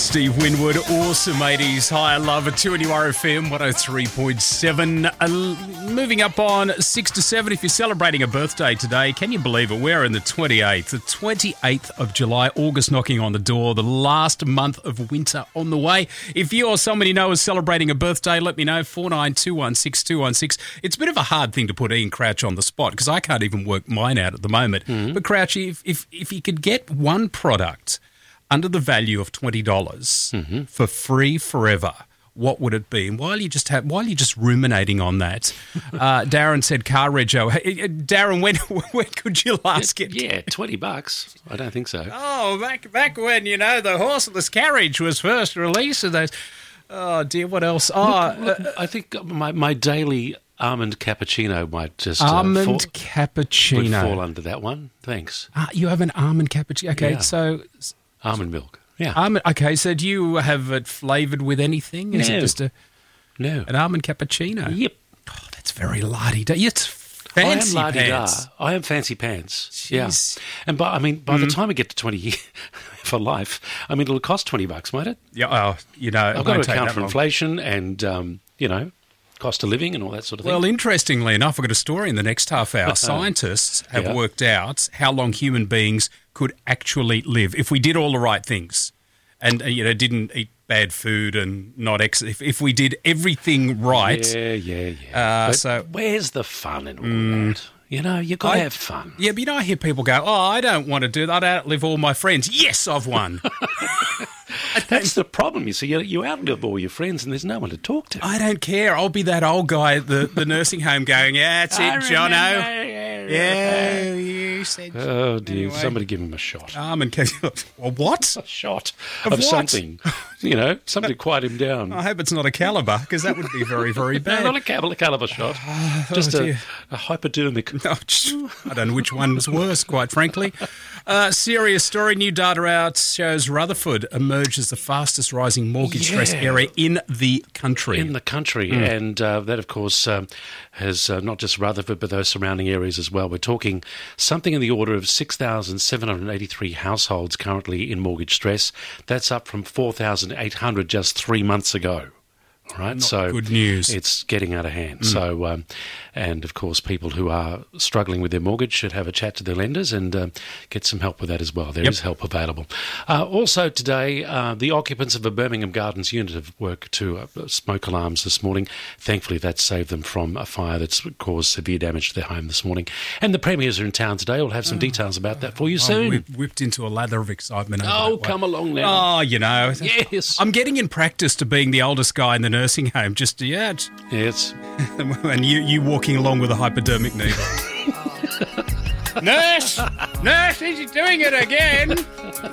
Steve Winwood, awesome 80s high love at 2 RFM 103.7. Moving up on 6 to 7. If you're celebrating a birthday today, can you believe it? We're in the 28th of July, August knocking on the door, the last month of winter on the way. If you or someone you know is celebrating a birthday, let me know, 49216216. It's a bit of a hard thing to put Ian Crouch on the spot because I can't even work mine out at the moment. But Crouchy, if you could get one product under the value of $20 for free forever, what would it be? And while you're just ruminating on that, Darren said car rego. Hey, Darren, when could you last get? Yeah, $20. I don't think so. Oh, back when the horseless carriage was first released. Of those. Oh dear, what else? Look, I think my daily almond cappuccino might just cappuccino would fall under that one. Thanks. You have an almond cappuccino. Okay, Yeah. so. Almond milk. Yeah. Okay, so do you have it flavoured with anything? Is it just an almond cappuccino? Yep. Oh, that's very la-di-da. It's fancy pants. I am fancy pants. Jeez. Yeah. And by the time we get to 20 for life, it'll cost $20, might it? Yeah. I've got to account for inflation and cost of living and all that sort of thing. Well, interestingly enough, I've got a story in the next half hour. Scientists have worked out how long human beings could actually live if we did all the right things and, didn't eat bad food and not if we did everything right. Yeah. So where's the fun in all that? You've got to have fun. Yeah, but I hear people go, I don't want to do that. I outlive all my friends. Yes, I've won. That's the problem. You see, you outlive all your friends and there's no one to talk to. I don't care. I'll be that old guy at the nursing home going, yeah, that's it, Jono. Yeah, you said. Oh, dear. Anyway. Somebody give him a shot. What? A shot of what? Something. Something to quiet him down. I hope it's not a caliber because that would be very, very bad. No, not a caliber shot. Just a hypodermic. I don't know which one was worse, quite frankly. Serious story. New data out shows Rutherford emerges the fastest rising mortgage stress area in the country. And that, of course, has not just Rutherford but those surrounding areas as well. We're talking something in the order of 6,783 households currently in mortgage stress. That's up from 4,800 just 3 months ago. All right, Not good news. It's getting out of hand. So, and of course, people who are struggling with their mortgage should have a chat to their lenders and get some help with that as well. There is help available. Also today, the occupants of a Birmingham Gardens unit have worked to smoke alarms this morning. Thankfully, that saved them from a fire that's caused severe damage to their home this morning. And the premiers are in town today. We'll have some details about that for you soon. We've whipped into a lather of excitement. Come along now. Oh, Yes. I'm getting in practice to being the oldest guy in the nursing home. Yes. And you walking along with a hypodermic needle. Nurse, is he doing it again?